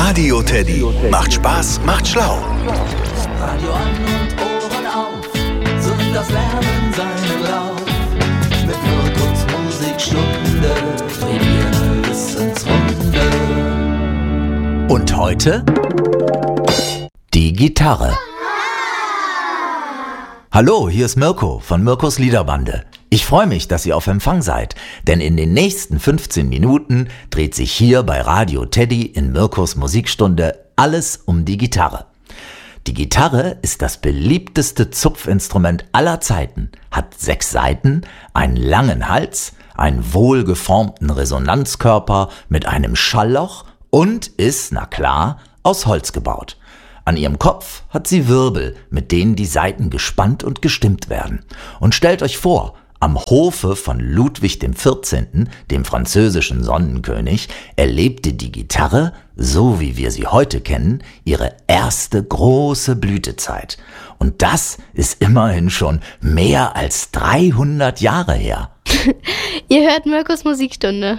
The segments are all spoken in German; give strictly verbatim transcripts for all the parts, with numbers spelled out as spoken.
Radio Teddy. Macht Spaß, macht schlau. Radio an und Ohren auf, so nimmt das Lernen seinen Lauf. Mit Mirkus Musikstunde drehen wir eine Wissensrunde. Und heute die Gitarre. Hallo, hier ist Mirko von Mirkos Liederbande. Ich freue mich, dass ihr auf Empfang seid, denn in den nächsten fünfzehn Minuten dreht sich hier bei Radio Teddy in Mirkos Musikstunde alles um die Gitarre. Die Gitarre ist das beliebteste Zupfinstrument aller Zeiten, hat sechs Saiten, einen langen Hals, einen wohlgeformten Resonanzkörper mit einem Schallloch und ist, na klar, aus Holz gebaut. An ihrem Kopf hat sie Wirbel, mit denen die Saiten gespannt und gestimmt werden. Und stellt euch vor, am Hofe von Ludwig dem vierzehnten., dem französischen Sonnenkönig, erlebte die Gitarre, so wie wir sie heute kennen, ihre erste große Blütezeit. Und das ist immerhin schon mehr als dreihundert Jahre her. Ihr hört Mirkos Musikstunde.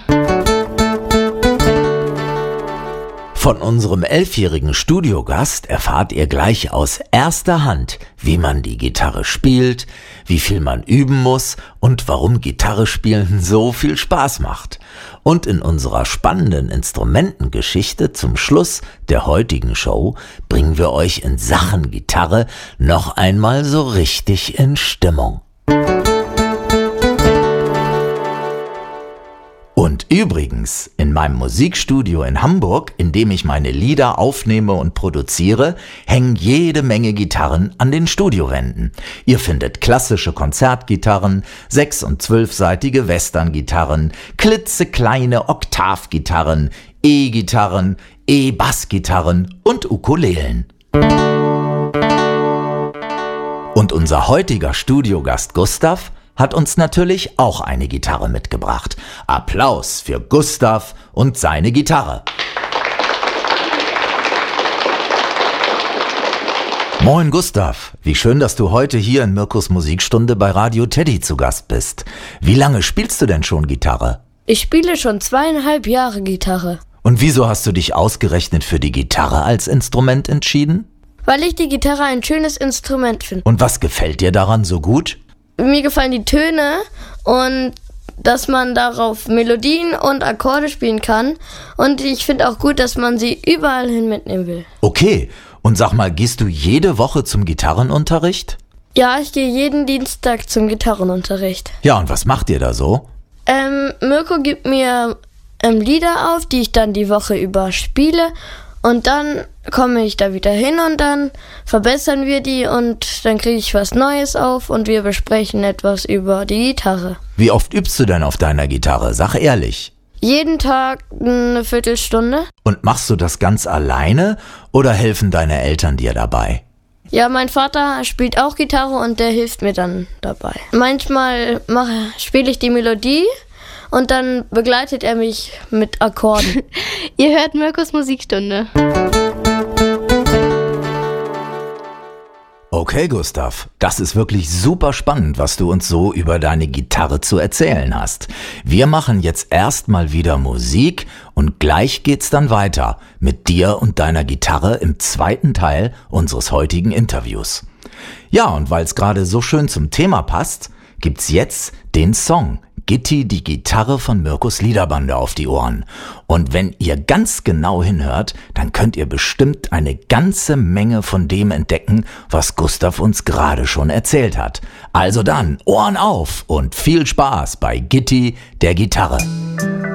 Von unserem elfjährigen Studiogast erfahrt ihr gleich aus erster Hand, wie man die Gitarre spielt, wie viel man üben muss und warum Gitarre spielen so viel Spaß macht. Und in unserer spannenden Instrumentengeschichte zum Schluss der heutigen Show bringen wir euch in Sachen Gitarre noch einmal so richtig in Stimmung. Und übrigens, in meinem Musikstudio in Hamburg, in dem ich meine Lieder aufnehme und produziere, hängen jede Menge Gitarren an den Studiowänden. Ihr findet klassische Konzertgitarren, sechs- und zwölfsaitige Westerngitarren, klitzekleine Oktavgitarren, E-Gitarren, E-Bassgitarren und Ukulelen. Und unser heutiger Studiogast Gustav hat uns natürlich auch eine Gitarre mitgebracht. Applaus für Gustav und seine Gitarre. Moin Gustav, wie schön, dass du heute hier in Mirkos Musikstunde bei Radio Teddy zu Gast bist. Wie lange spielst du denn schon Gitarre? Ich spiele schon zweieinhalb Jahre Gitarre. Und wieso hast du dich ausgerechnet für die Gitarre als Instrument entschieden? Weil ich die Gitarre ein schönes Instrument finde. Und was gefällt dir daran so gut? Mir gefallen die Töne und dass man darauf Melodien und Akkorde spielen kann. Und ich finde auch gut, dass man sie überall hin mitnehmen will. Okay, und sag mal, gehst du jede Woche zum Gitarrenunterricht? Ja, ich gehe jeden Dienstag zum Gitarrenunterricht. Ja, und was macht ihr da so? Ähm, Mirko gibt mir ähm, Lieder auf, die ich dann die Woche über spiele. Und dann komme ich da wieder hin und dann verbessern wir die und dann kriege ich was Neues auf und wir besprechen etwas über die Gitarre. Wie oft übst du denn auf deiner Gitarre? Sag ehrlich. Jeden Tag eine Viertelstunde. Und machst du das ganz alleine oder helfen deine Eltern dir dabei? Ja, mein Vater spielt auch Gitarre und der hilft mir dann dabei. Manchmal mache, spiele ich die Melodie. Und dann begleitet er mich mit Akkorden. Ihr hört Mirkos Musikstunde. Okay, Gustav, das ist wirklich super spannend, was du uns so über deine Gitarre zu erzählen hast. Wir machen jetzt erstmal wieder Musik und gleich geht's dann weiter mit dir und deiner Gitarre im zweiten Teil unseres heutigen Interviews. Ja, und weil es gerade so schön zum Thema passt, gibt's jetzt den Song Gitti, die Gitarre von Mirkos Liederbande auf die Ohren. Und wenn ihr ganz genau hinhört, dann könnt ihr bestimmt eine ganze Menge von dem entdecken, was Gustav uns gerade schon erzählt hat. Also dann, Ohren auf und viel Spaß bei Gitti, der Gitarre.